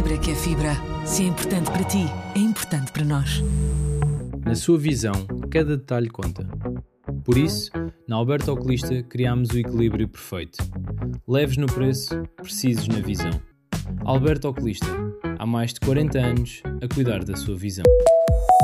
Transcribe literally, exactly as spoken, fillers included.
fibra que é fibra. Se é importante para ti, é importante para nós. Na sua visão, cada detalhe conta. Por isso, na Alberto Oculista criámos o equilíbrio perfeito. Leves no preço, precisos na visão. Alberto Oculista, há mais de quarenta anos a cuidar da sua visão.